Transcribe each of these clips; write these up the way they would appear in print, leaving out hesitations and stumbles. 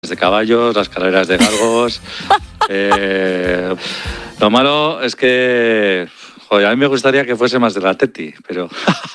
de caballos, las carreras de galgos. Lo malo es que, joder, a mí me gustaría que fuese más del Atleti, pero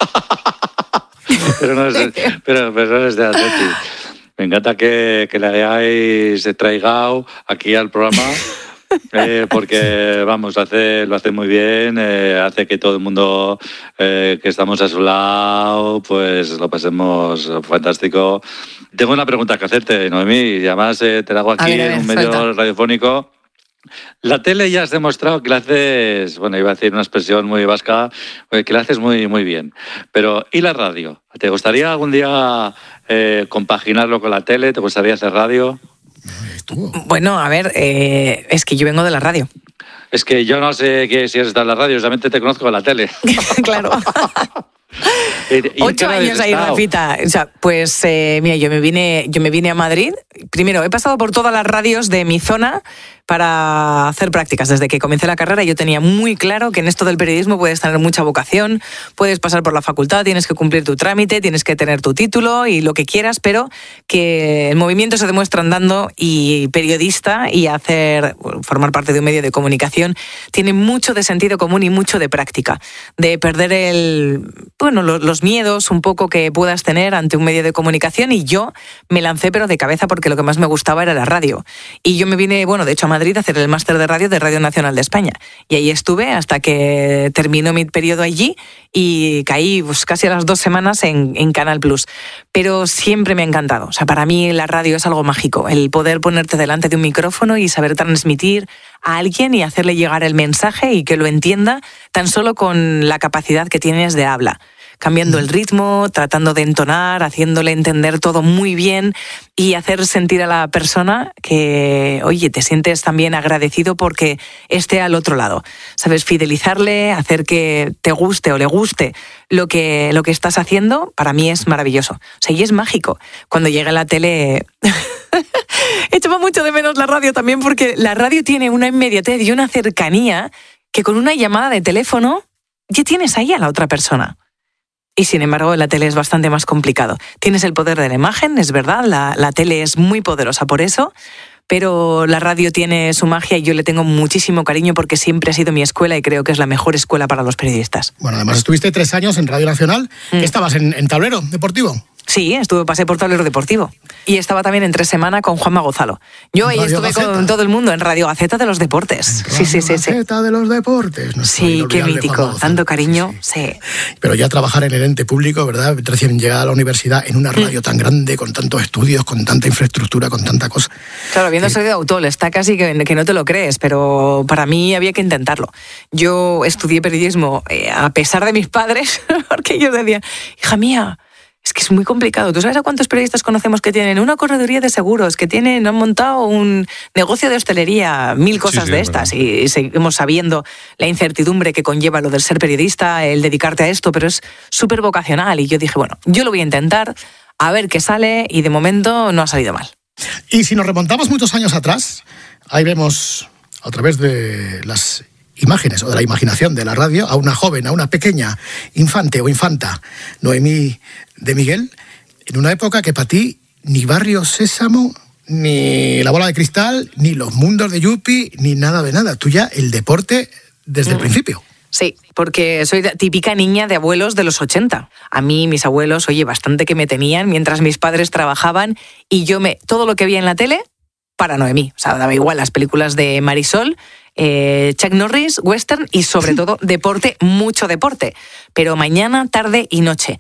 no es del Atleti. Me encanta que le hayáis traigado aquí al programa. Porque, vamos, lo hace muy bien, hace que todo el mundo que estamos a su lado, pues lo pasemos fantástico. Tengo una pregunta que hacerte, Noemí, y además te la hago aquí en un medio radiofónico. La tele ya has demostrado que la haces, bueno, iba a decir una expresión muy vasca, que la haces muy, muy bien. Pero, ¿y la radio? ¿Te gustaría algún día compaginarlo con la tele? ¿Te gustaría hacer radio? Bueno, a ver, es que yo vengo de la radio. Es que yo no sé si eres de la radio, solamente te conozco de la tele. Claro. 8 años ahí, Rafita. O sea, pues mira, yo me vine a Madrid. Primero, he pasado por todas las radios de mi zona para hacer prácticas. Desde que comencé la carrera yo tenía muy claro que en esto del periodismo puedes tener mucha vocación, puedes pasar por la facultad, tienes que cumplir tu trámite, tienes que tener tu título y lo que quieras, pero que el movimiento se demuestra andando, y periodista y formar parte de un medio de comunicación tiene mucho de sentido común y mucho de práctica, de perder los miedos un poco que puedas tener ante un medio de comunicación, y yo me lancé pero de cabeza porque lo que más me gustaba era la radio. Y yo me vine, de hecho, a Madrid a hacer el máster de Radio Nacional de España. Y ahí estuve hasta que terminó mi periodo allí y caí casi a las 2 semanas en Canal Plus. Pero siempre me ha encantado. O sea, para mí la radio es algo mágico. El poder ponerte delante de un micrófono y saber transmitir a alguien y hacerle llegar el mensaje y que lo entienda tan solo con la capacidad que tienes de habla. Cambiando el ritmo, tratando de entonar, haciéndole entender todo muy bien y hacer sentir a la persona que, oye, te sientes también agradecido porque esté al otro lado. Sabes, fidelizarle, hacer que te guste o le guste lo que estás haciendo, para mí es maravilloso. O sea, y es mágico. Cuando llega la tele... Echaba mucho de menos la radio también, porque la radio tiene una inmediatez y una cercanía que con una llamada de teléfono ya tienes ahí a la otra persona. Y sin embargo, la tele es bastante más complicado. Tienes el poder de la imagen, es verdad, la tele es muy poderosa por eso, pero la radio tiene su magia y yo le tengo muchísimo cariño porque siempre ha sido mi escuela y creo que es la mejor escuela para los periodistas. Bueno, además estuviste 3 años en Radio Nacional. ¿Estabas en tablero deportivo? Sí, pasé por Tablero Deportivo. Y estaba también en 3 Semanas con Juanma Gozalo. Yo ahí estuve con todo el mundo en Radio Gaceta de los Deportes. Sí. Gaceta de los Deportes. Sí, qué mítico. Tanto cariño, sí. Pero ya trabajar en el ente público, ¿verdad? Recién llegada a la universidad, en una radio tan grande, con tantos estudios, con tanta infraestructura, con tanta cosa. Claro, habiendo salido de Autol, está casi que no te lo crees, pero para mí había que intentarlo. Yo estudié periodismo a pesar de mis padres, porque ellos decían, hija mía, es que es muy complicado. ¿Tú sabes a cuántos periodistas conocemos que tienen una correduría de seguros, que han montado un negocio de hostelería, 1000 cosas de estas? Y seguimos sabiendo la incertidumbre que conlleva lo del ser periodista, el dedicarte a esto, pero es súper vocacional. Y yo dije, bueno, yo lo voy a intentar, a ver qué sale, y de momento no ha salido mal. Y si nos remontamos muchos años atrás, ahí vemos, a través de las imágenes o de la imaginación de la radio, a una joven, a una pequeña infante o infanta, Noemí de Miguel, en una época que para ti ni Barrio Sésamo, ni La Bola de Cristal, ni Los Mundos de Yupi, ni nada de nada. Tú ya el deporte desde el principio. Sí, porque soy típica niña de abuelos de los 80. A mí, mis abuelos, bastante que me tenían mientras mis padres trabajaban, y todo lo que veía en la tele, para Noemí. O sea, daba igual las películas de Marisol, Chuck Norris, western y sobre todo deporte, mucho deporte, pero mañana, tarde y noche.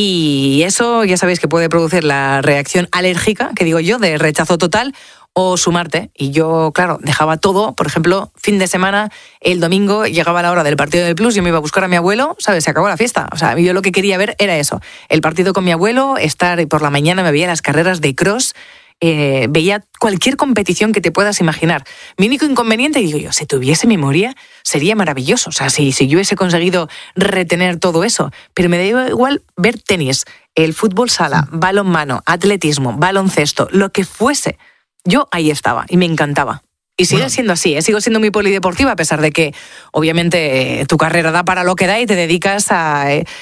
Y eso ya sabéis que puede producir la reacción alérgica, que digo yo, de rechazo total, o sumarte. Y yo, claro, dejaba todo. Por ejemplo, fin de semana, el domingo llegaba la hora del partido del Plus, yo me iba a buscar a mi abuelo, ¿sabes? Se acabó la fiesta. O sea, yo lo que quería ver era eso, el partido con mi abuelo, estar por la mañana, me veía las carreras de cross, veía cualquier competición que te puedas imaginar. Mi único inconveniente, digo yo, si tuviese memoria, sería maravilloso. O sea, si yo hubiese conseguido retener todo eso. Pero me da igual ver tenis, el fútbol sala, balonmano, atletismo, baloncesto, lo que fuese. Yo ahí estaba y me encantaba. Y sigue siendo así, ¿eh? Sigo siendo muy polideportiva, a pesar de que, obviamente, tu carrera da para lo que da y te dedicas a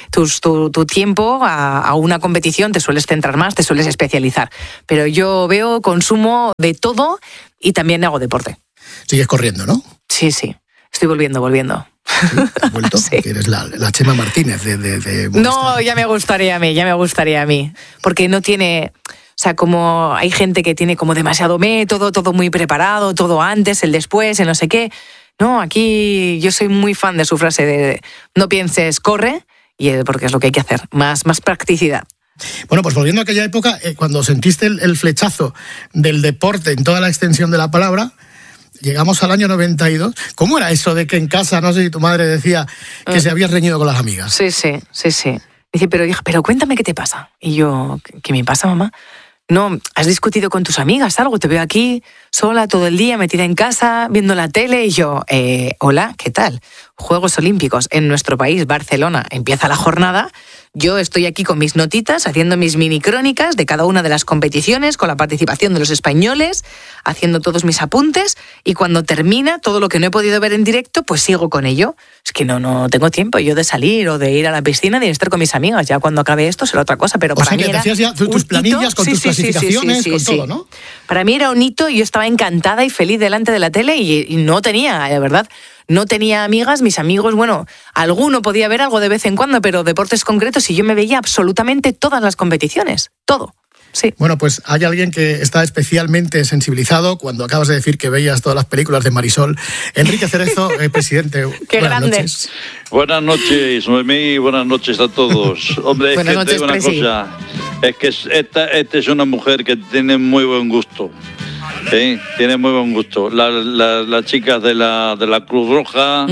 tu tiempo a una competición, te sueles centrar más, te sueles especializar. Pero yo veo, consumo de todo y también hago deporte. Sigues corriendo, ¿no? Sí, estoy volviendo. ¿Sí? ¿Has vuelto? Sí. Eres la Chema Martínez de No, ya me gustaría a mí, porque no tiene... O sea, como hay gente que tiene como demasiado método, todo muy preparado, todo antes, el después, el no sé qué. No, aquí yo soy muy fan de su frase de no pienses, corre, porque es lo que hay que hacer, más practicidad. Bueno, pues volviendo a aquella época, cuando sentiste el flechazo del deporte en toda la extensión de la palabra, llegamos al año 92. ¿Cómo era eso de que en casa, no sé si tu madre decía que se habías reñido con las amigas? Sí. Dice, pero cuéntame qué te pasa. Y yo, ¿qué me pasa, mamá? No, ¿has discutido con tus amigas algo? Te veo aquí sola todo el día, metida en casa, viendo la tele. Y yo, hola, ¿qué tal? Juegos Olímpicos en nuestro país, Barcelona. Empieza la jornada. Yo estoy aquí con mis notitas, haciendo mis mini crónicas de cada una de las competiciones, con la participación de los españoles, haciendo todos mis apuntes, y cuando termina todo lo que no he podido ver en directo, pues sigo con ello. Es que no tengo tiempo yo de salir o de ir a la piscina ni de estar con mis amigas. Ya cuando acabe esto será otra cosa, pero para mí era hacías ya tus planillas con tus clasificaciones, con todo, ¿no? Para mí era un hito y yo estaba encantada y feliz delante de la tele y no tenía, de verdad... No tenía amigas, mis amigos, bueno, alguno podía ver algo de vez en cuando, pero deportes concretos, y yo me veía absolutamente todas las competiciones, todo. Sí. Bueno, pues hay alguien que está especialmente sensibilizado cuando acabas de decir que veías todas las películas de Marisol. Enrique Cerezo, presidente. Qué buenas grande. Noches. Buenas noches, Noemí, buenas noches a todos. Hombre, es buenas que noches, te digo una Presi. cosa, es que esta es una mujer que tiene muy buen gusto. Sí, tiene muy buen gusto. Las chicas de la Cruz Roja,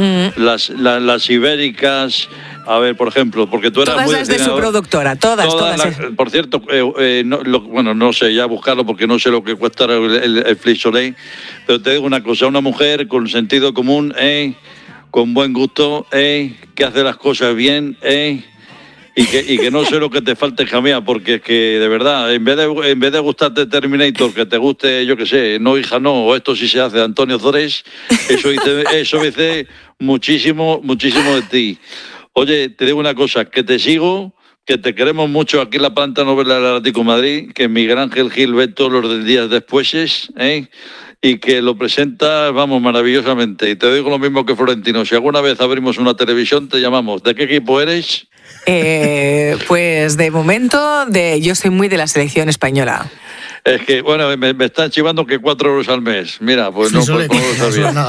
las ibéricas. A ver, por ejemplo, porque tú eras todas muy las de su productora, todas. Por cierto, no sé, ya buscarlo porque no sé lo que cuesta el Flix Soleil, pero te digo una cosa, una mujer con sentido común, con buen gusto, que hace las cosas bien, y que no sé lo que te falte, Jamía, porque es que de verdad, en vez de gustarte Terminator, que te guste, yo qué sé, no, hija, no, o esto sí se hace, Antonio Zores, eso dice muchísimo de ti. Oye, te digo una cosa, que te sigo, que te queremos mucho aquí en la planta novela del Atlético de Madrid, que Miguel Ángel Gil ve todos los días después, y que lo presenta, vamos, maravillosamente. Y te digo lo mismo que Florentino, si alguna vez abrimos una televisión, te llamamos. ¿De qué equipo eres? Pues de momento, yo soy muy de la selección española. Es que, bueno, me están chivando que 4 euros al mes. Mira, pues no, pues no lo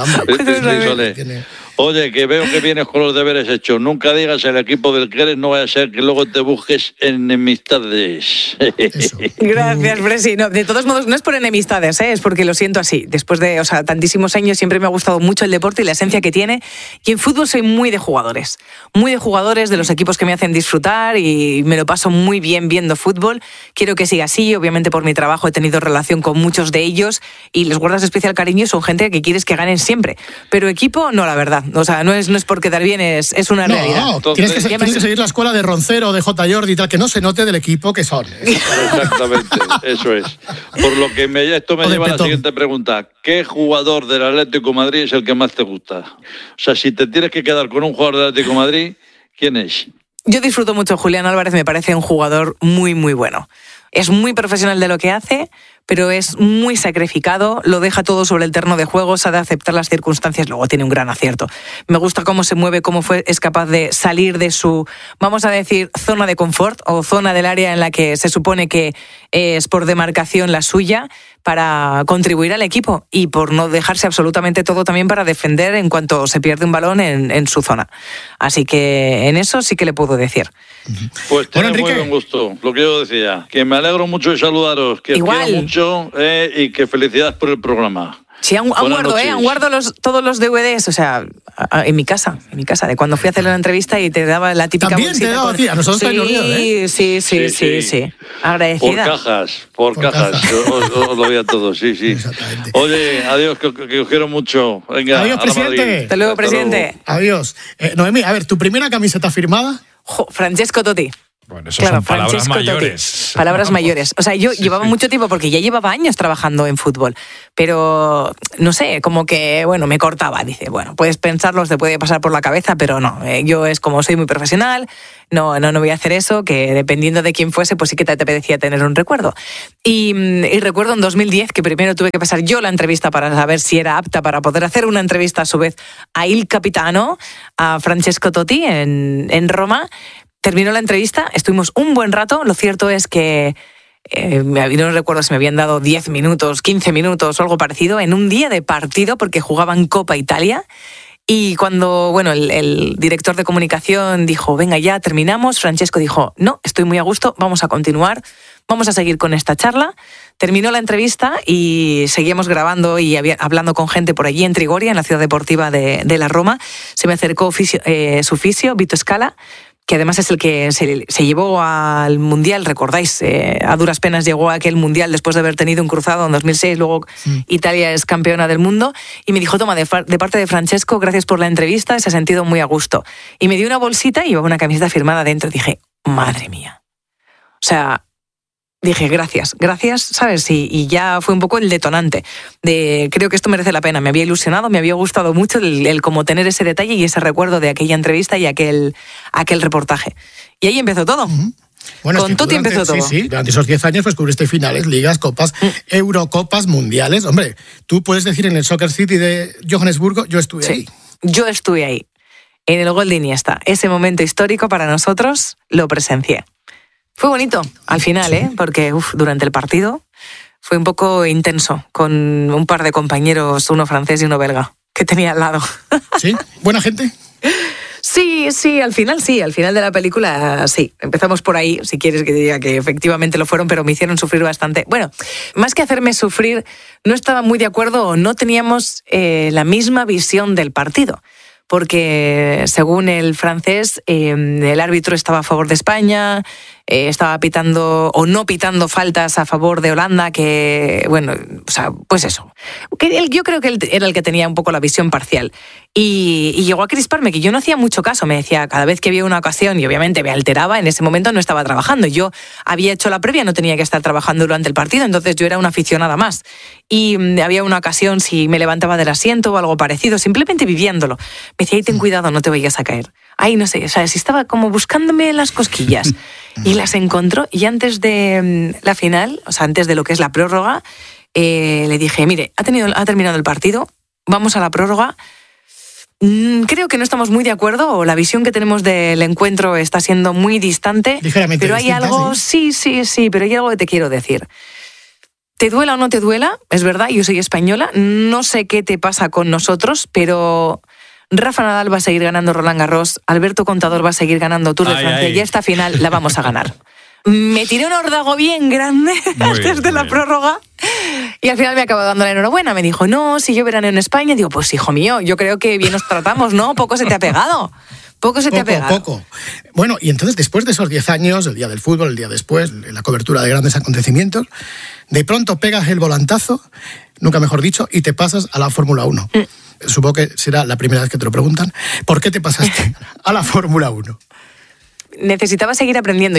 sabía. Oye, que veo que vienes con los deberes hechos. Nunca digas el equipo del que eres, no vaya a ser que luego te busques enemistades. Gracias, Presi. No, de todos modos, no es por enemistades, es porque lo siento así. Después de tantísimos años siempre me ha gustado mucho el deporte y la esencia que tiene. Y en fútbol soy muy de jugadores de los equipos que me hacen disfrutar, y me lo paso muy bien viendo fútbol. Quiero que siga así. Obviamente por mi trabajo he tenido relación con muchos de ellos y les guardas especial cariño. Son gente que quieres que ganen siempre. Pero equipo, no, la verdad. O sea, no es por quedar bien, es una realidad. No, tienes que seguir la escuela de Roncero, de J. Jordi y tal, que no se note del equipo que son. Exactamente, eso es. Por lo que esto me lleva a la siguiente pregunta. ¿Qué jugador del Atlético de Madrid es el que más te gusta? O sea, si te tienes que quedar con un jugador del Atlético de Madrid, ¿quién es? Yo disfruto mucho. Julián Álvarez me parece un jugador muy, muy bueno. Es muy profesional de lo que hace, pero es muy sacrificado, lo deja todo sobre el terreno de juego, sabe aceptar las circunstancias, luego tiene un gran acierto. Me gusta cómo se mueve, cómo es capaz de salir de su, vamos a decir, zona de confort o zona del área en la que se supone que es por demarcación la suya, para contribuir al equipo y por no dejarse absolutamente todo también para defender en cuanto se pierde un balón en su zona. Así que en eso sí que le puedo decir. Pues tiene muy buen gusto, lo que yo decía, que me alegro mucho de saludaros, que os quiero mucho, y que felicidades por el programa. Sí, aún guardo todos los DVDs, o sea, en mi casa, de cuando fui a hacer la entrevista y te daba la típica bolsita. También te daba a ti, a nosotros también nos dio, Sí. Agradecida. Por cajas, os lo voy a todos, sí. Exactamente. Oye, adiós, que os quiero mucho. Venga, adiós, presidente. Hasta luego, presidente. Adiós. Noemí, a ver, ¿tu primera camiseta firmada? Francesco Totti. Bueno, eso son palabras Francesco mayores. Totti. Palabras mayores. O sea, yo llevaba mucho tiempo, porque ya llevaba años trabajando en fútbol, pero no sé, como que, bueno, me cortaba. Dice, bueno, puedes pensarlo, te puede pasar por la cabeza, pero no. Yo es como soy muy profesional, no voy a hacer eso, que dependiendo de quién fuese, pues sí que te apetecía tener un recuerdo. Y recuerdo en 2010 que primero tuve que pasar yo la entrevista para saber si era apta para poder hacer una entrevista a su vez a Il Capitano, a Francesco Totti en Roma. Terminó la entrevista, estuvimos un buen rato. Lo cierto es que no recuerdo si me habían dado 10 minutos, 15 minutos o algo parecido en un día de partido, porque jugaban Copa Italia. Y cuando, bueno, el director de comunicación dijo, venga, ya terminamos, Francesco dijo, no, estoy muy a gusto, vamos a continuar, vamos a seguir con esta charla. Terminó la entrevista y seguíamos grabando y hablando con gente por allí en Trigoria, en la ciudad deportiva de la Roma. Se me acercó su fisio, Vito Scala, que además es el que se llevó al Mundial, recordáis, a duras penas llegó a aquel Mundial después de haber tenido un cruzado en 2006, luego Italia es campeona del mundo, y me dijo, toma, de parte de Francesco, gracias por la entrevista, se ha sentido muy a gusto. Y me dio una bolsita y llevaba una camiseta firmada dentro. Dije, madre mía. O sea, dije, gracias, ¿sabes? Y ya fue un poco el detonante de creo que esto merece la pena. Me había ilusionado, me había gustado mucho el como tener ese detalle y ese recuerdo de aquella entrevista y aquel reportaje. Y ahí empezó todo. Bueno, con Totti empezó todo. Sí, durante esos 10 años pues cubriste finales, ligas, copas, Eurocopas, mundiales. Hombre, tú puedes decir en el Soccer City de Johannesburgo, yo estuve ahí. Yo estuve ahí, en el gol de Iniesta. Ese momento histórico para nosotros lo presencié. Fue bonito al final, porque durante el partido fue un poco intenso, con un par de compañeros, uno francés y uno belga, que tenía al lado. ¿Sí? ¿Buena gente? Sí, al final de la película sí. Empezamos por ahí, si quieres que diga que efectivamente lo fueron, pero me hicieron sufrir bastante. Bueno, más que hacerme sufrir, no estaba muy de acuerdo o no teníamos la misma visión del partido. Porque según el francés, el árbitro estaba a favor de España, estaba pitando o no pitando faltas a favor de Holanda, que, bueno, o sea, pues eso. Yo creo que él era el que tenía un poco la visión parcial. Y llegó a crisparme, que yo no hacía mucho caso. Me decía, cada vez que había una ocasión, y obviamente me alteraba, en ese momento no estaba trabajando. Yo había hecho la previa, no tenía que estar trabajando durante el partido, entonces yo era una aficionada más. Y había una ocasión, si me levantaba del asiento o algo parecido, simplemente viviéndolo. Me decía, ten cuidado, no te vayas a caer. Ay, no sé, o sea, si estaba como buscándome las cosquillas. Y las encontró, y antes de la final, o sea, antes de lo que es la prórroga, le dije, mire, ha terminado el partido, vamos a la prórroga. Creo que no estamos muy de acuerdo, o la visión que tenemos del encuentro está siendo muy distante. Ligeramente pero hay distinta, algo, sí, pero hay algo que te quiero decir. Te duela o no te duela, es verdad, yo soy española, no sé qué te pasa con nosotros, pero Rafa Nadal va a seguir ganando Roland Garros, Alberto Contador va a seguir ganando Tour de Francia, y esta final la vamos a ganar. Me tiré un ordago bien grande antes de la prórroga y al final me acabó dando la enhorabuena. Me dijo, no, si yo veraneo en España. Digo, pues hijo mío, yo creo que bien nos tratamos, ¿no? Poco se te ha pegado. Poco. Bueno, y entonces después de esos 10 años, el día del fútbol, el día después, la cobertura de grandes acontecimientos, de pronto pegas el volantazo, nunca mejor dicho, y te pasas a la Fórmula 1. Supongo que será la primera vez que te lo preguntan. ¿Por qué te pasaste a la Fórmula 1? Necesitaba seguir aprendiendo.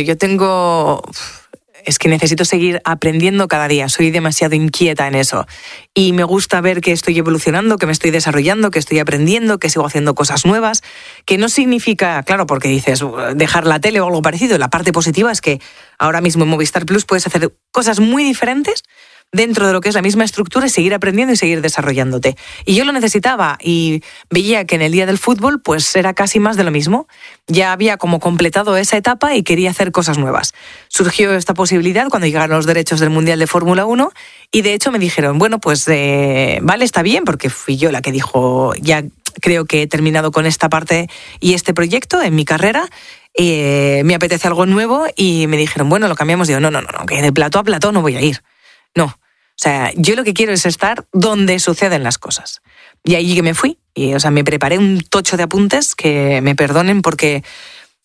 Es que necesito seguir aprendiendo cada día. Soy demasiado inquieta en eso. Y me gusta ver que estoy evolucionando, que me estoy desarrollando, que estoy aprendiendo, que sigo haciendo cosas nuevas. Que no significa, claro, porque dices dejar la tele o algo parecido. La parte positiva es que ahora mismo en Movistar Plus puedes hacer cosas muy diferentes dentro de lo que es la misma estructura y seguir aprendiendo y seguir desarrollándote. Y yo lo necesitaba y veía que en el día del fútbol pues era casi más de lo mismo. Ya había como completado esa etapa y quería hacer cosas nuevas. Surgió esta posibilidad cuando llegaron los derechos del Mundial de Fórmula 1 y de hecho me dijeron, bueno, pues vale, está bien, porque fui yo la que dijo, ya creo que he terminado con esta parte y este proyecto en mi carrera. Me apetece algo nuevo y me dijeron, bueno, lo cambiamos. Digo, no, que de plató a plató no voy a ir. No, o sea, yo lo que quiero es estar donde suceden las cosas. Y allí que me fui, y o sea, me preparé un tocho de apuntes que me perdonen porque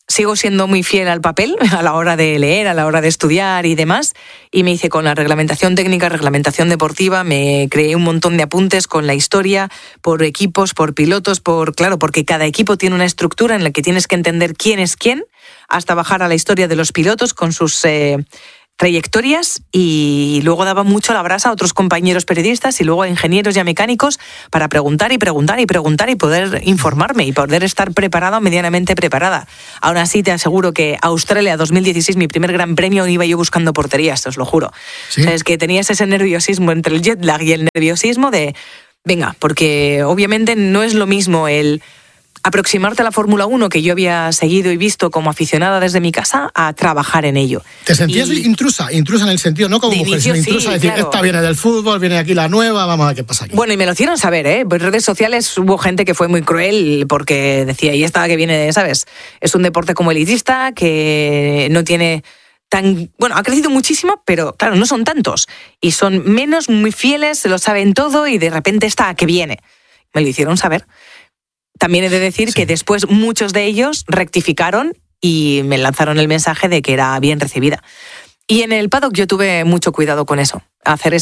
sigo siendo muy fiel al papel a la hora de leer, a la hora de estudiar y demás, y me hice con la reglamentación técnica, reglamentación deportiva, me creé un montón de apuntes con la historia, por equipos, por pilotos, porque cada equipo tiene una estructura en la que tienes que entender quién es quién, hasta bajar a la historia de los pilotos con sus trayectorias, y luego daba mucho la brasa a otros compañeros periodistas y luego a ingenieros y a mecánicos para preguntar y poder informarme y poder estar preparada, medianamente preparada. Aún así te aseguro que Australia 2016, mi primer gran premio, iba yo buscando porterías, os lo juro. ¿Sí? O sea, es que tenías ese nerviosismo entre el jet lag y el nerviosismo de, venga, porque obviamente no es lo mismo el aproximarte a la Fórmula 1, que yo había seguido y visto como aficionada desde mi casa, a trabajar en ello. ¿Te sentías intrusa en el sentido, no como mujer, sino intrusa, decir, claro, esta viene del fútbol, viene aquí la nueva, vamos a ver qué pasa aquí? Bueno, y me lo hicieron saber, ¿eh? En redes sociales hubo gente que fue muy cruel porque decía, y esta que viene de, ¿sabes? Es un deporte como elitista, que no tiene bueno, ha crecido muchísimo, pero claro, no son tantos. Y son menos, muy fieles, se lo saben todo, y de repente esta que viene. Me lo hicieron saber. También he de decir que después muchos de ellos rectificaron y me lanzaron el mensaje de que era bien recibida. Y en el paddock yo tuve mucho cuidado con eso, hacer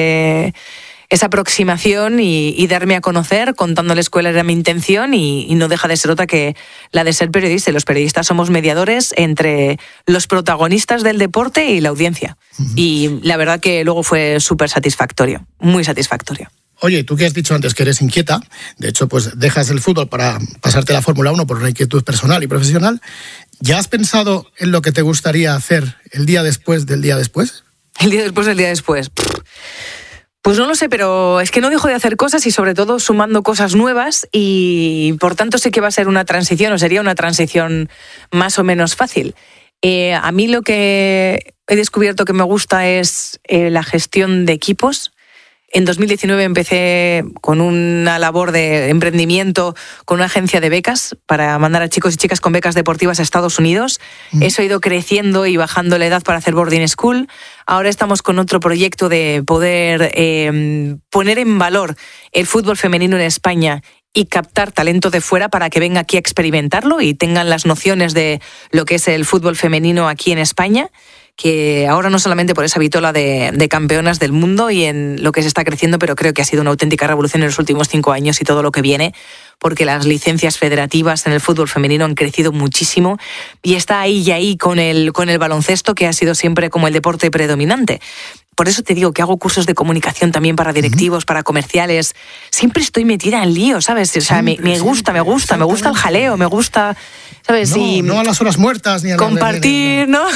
esa aproximación y darme a conocer contándoles cuál era mi intención, y no deja de ser otra que la de ser periodista. Y los periodistas somos mediadores entre los protagonistas del deporte y la audiencia. Uh-huh. Y la verdad que luego fue súper satisfactorio, muy satisfactorio. Oye, tú que has dicho antes que eres inquieta, de hecho, pues dejas el fútbol para pasarte a la Fórmula 1 por una inquietud personal y profesional. ¿Ya has pensado en lo que te gustaría hacer el día después del día después? El día después del día después. Pues no lo sé, pero es que no dejo de hacer cosas, y sobre todo sumando cosas nuevas, y por tanto sé que va a ser una transición, o sería una transición más o menos fácil. A mí lo que he descubierto que me gusta es la gestión de equipos. En 2019 empecé con una labor de emprendimiento con una agencia de becas para mandar a chicos y chicas con becas deportivas a Estados Unidos. Eso ha ido creciendo y bajando la edad para hacer boarding school. Ahora estamos con otro proyecto de poder poner en valor el fútbol femenino en España y captar talento de fuera para que venga aquí a experimentarlo y tengan las nociones de lo que es el fútbol femenino aquí en España, que ahora no solamente por esa vitola de campeonas del mundo y en lo que se está creciendo, pero creo que ha sido una auténtica revolución en los últimos 5 años y todo lo que viene, porque las licencias federativas en el fútbol femenino han crecido muchísimo, y está ahí y ahí con el baloncesto, que ha sido siempre como el deporte predominante. Por eso te digo que hago cursos de comunicación también para directivos, para comerciales. Siempre estoy metida en lío, ¿sabes? O sea, me gusta el jaleo, me gusta, ¿sabes? No a las horas muertas ni a compartir, ¿no?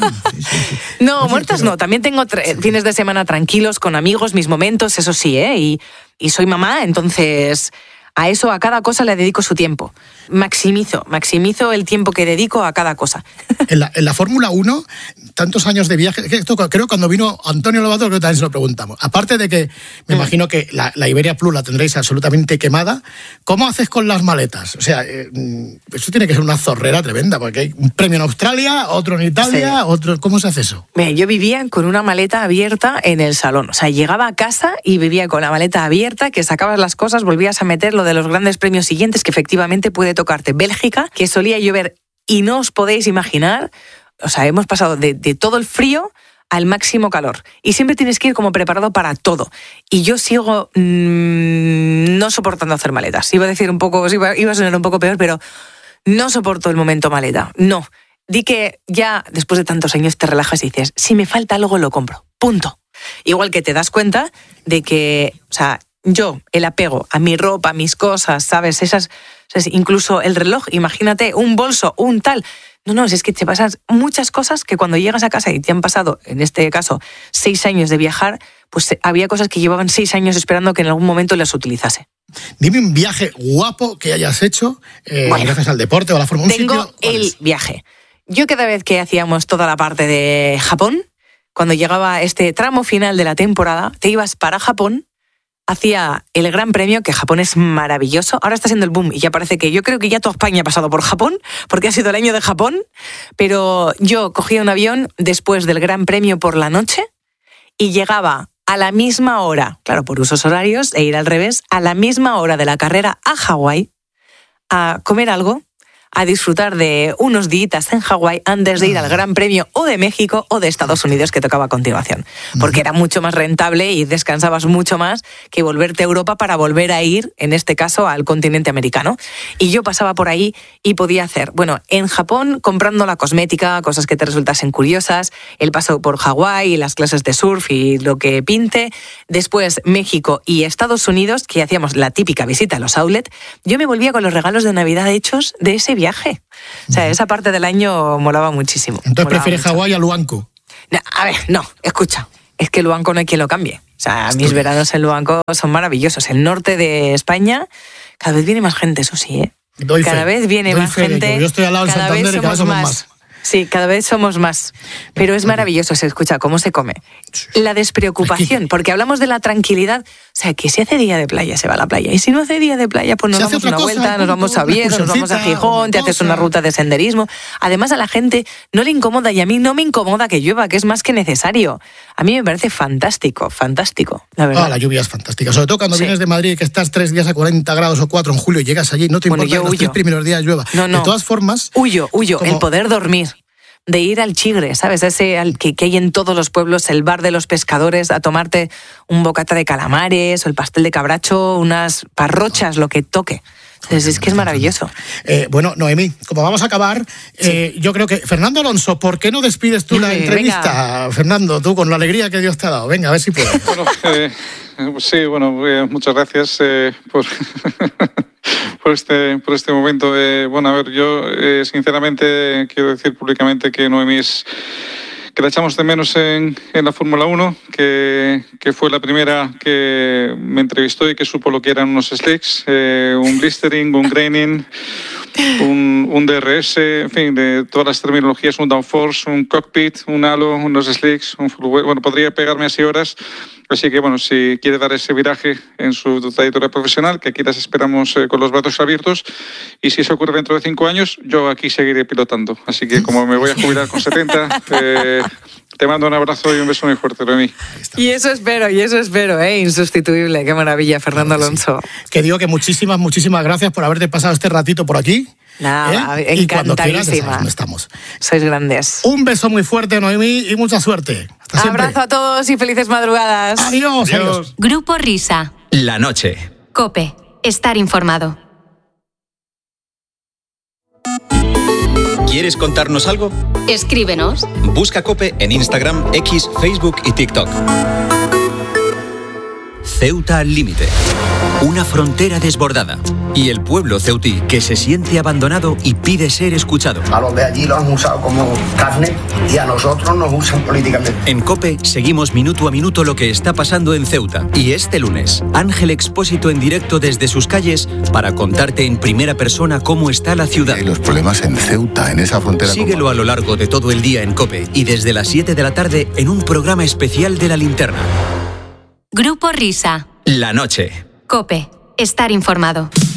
No, oye, muertas no. También tengo fines de semana tranquilos con amigos, mis momentos, eso sí, ¿eh? Y soy mamá, entonces a eso, a cada cosa le dedico su tiempo. Maximizo el tiempo que dedico a cada cosa. En la Fórmula 1, tantos años de viaje, creo cuando vino Antonio Lobato, creo que también se lo preguntamos. Aparte de que me imagino que la Iberia Plus la tendréis absolutamente quemada, ¿cómo haces con las maletas? O sea, eso tiene que ser una zorrera tremenda, porque hay un premio en Australia, otro en Italia, sí. Otro. ¿Cómo se hace eso? Mira, yo vivía con una maleta abierta en el salón. O sea, llegaba a casa y vivía con la maleta abierta, que sacabas las cosas, volvías a meter lo de los grandes premios siguientes, que efectivamente puede tocarte Bélgica, que solía llover y no os podéis imaginar. O sea, hemos pasado de todo el frío al máximo calor. Y siempre tienes que ir como preparado para todo. Y yo sigo no soportando hacer maletas. Iba a decir un poco, iba a sonar un poco peor, pero no soporto el momento maleta. No. Di que ya después de tantos años te relajas y dices, si me falta algo lo compro. Punto. Igual que te das cuenta de que, o sea, yo, el apego a mi ropa, a mis cosas, ¿sabes? Incluso el reloj, imagínate, un bolso, un tal. No, es que te pasan muchas cosas que cuando llegas a casa y te han pasado, en este caso, 6 años de viajar, pues había cosas que llevaban 6 años esperando que en algún momento las utilizase. Dime un viaje guapo que hayas hecho, gracias al deporte o a la Fórmula 1. Tengo el viaje. Yo cada vez que hacíamos toda la parte de Japón, cuando llegaba este tramo final de la temporada, te ibas para Japón, hacía el Gran Premio, que Japón es maravilloso. Ahora está siendo el boom y ya parece que yo creo que ya toda España ha pasado por Japón, porque ha sido el año de Japón. Pero yo cogía un avión después del Gran Premio por la noche y llegaba a la misma hora, claro, por usos horarios, e ir al revés, a la misma hora de la carrera a Hawái, a comer algo, a disfrutar de unos días en Hawái antes de ir al Gran Premio o de México o de Estados Unidos que tocaba a continuación. Porque era mucho más rentable y descansabas mucho más que volverte a Europa para volver a ir, en este caso, al continente americano. Y yo pasaba por ahí y podía hacer, bueno, en Japón comprando la cosmética, cosas que te resultasen curiosas, el paso por Hawái, las clases de surf y lo que pinte. Después México y Estados Unidos, que hacíamos la típica visita a los outlet. Yo me volvía con los regalos de Navidad hechos de ese viaje. O sea, esa parte del año molaba muchísimo. Entonces prefieres Hawái a Luanco. No, a ver, no, escucha. Es que Luanco no hay quien lo cambie. O sea, mis veranos en Luanco son maravillosos. El norte de España, cada vez viene más gente, eso sí, ¿eh? Cada vez viene más gente. Yo estoy al lado de Santander y cada vez somos más. Sí, cada vez somos más. Pero es maravilloso, se escucha cómo se come. La despreocupación, porque hablamos de la tranquilidad. O sea, que si hace día de playa, se va a la playa. Y si no hace día de playa, pues nos damos una vuelta, nos vamos a Oviedo, nos vamos a Gijón, te haces una ruta de senderismo. Además, a la gente no le incomoda, y a mí no me incomoda que llueva, que es más que necesario. A mí me parece fantástico, la verdad. La lluvia es fantástica. Sobre todo cuando vienes de Madrid, que estás 3 días a 40 grados o 4 en julio y llegas allí, no te importa que los 3 primeros días llueva. No. De todas formas... Huyo. El poder dormir. De ir al Chigre, ¿sabes? Ese que hay en todos los pueblos, el bar de los pescadores, a tomarte un bocata de calamares o el pastel de cabracho, unas parrochas, lo que toque. Entonces, es que es maravilloso. Bueno, Noemí, como vamos a acabar, yo creo que... Fernando Alonso, ¿por qué no despides tú la entrevista? Venga. Fernando, tú con la alegría que Dios te ha dado. Venga, a ver si puedes. Bueno, muchas gracias por este momento. Bueno, a ver, yo sinceramente quiero decir públicamente que Noemí que la echamos de menos en la Fórmula 1, que fue la primera que me entrevistó y que supo lo que eran unos slicks, un blistering, un graining, un DRS, en fin, de todas las terminologías, un downforce, un cockpit, un halo, unos slicks, un full weight. Bueno, podría pegarme así horas. Así que, bueno, si quiere dar ese viraje en su trayectoria profesional, que aquí las esperamos con los brazos abiertos, y si eso ocurre dentro de 5 años, yo aquí seguiré pilotando. Así que, como me voy a jubilar con 70, te mando un abrazo y un beso muy fuerte, Noemí. Y eso espero, insustituible. Qué maravilla, Fernando Alonso. Sí. Que digo que muchísimas gracias por haberte pasado este ratito por aquí. Nada, encantadísima. Y cuando quieras, ya sabes dónde estamos. Sois grandes. Un beso muy fuerte, Noemí, y mucha suerte. Hasta siempre. Abrazo a todos y felices madrugadas. Adiós. Grupo Risa. La noche. COPE. Estar informado. ¿Quieres contarnos algo? Escríbenos. Busca COPE en Instagram, X, Facebook y TikTok. Ceuta al límite. Una frontera desbordada. Y el pueblo ceutí que se siente abandonado y pide ser escuchado. A los de allí lo han usado como carne y a nosotros nos usan políticamente. En COPE seguimos minuto a minuto lo que está pasando en Ceuta. Y este lunes, Ángel Expósito en directo desde sus calles para contarte en primera persona cómo está la ciudad. Los problemas en Ceuta, en esa frontera. Síguelo a lo largo de todo el día en COPE y desde las 7 de la tarde en un programa especial de La Linterna. Grupo Risa. La noche. COPE. Estar informado.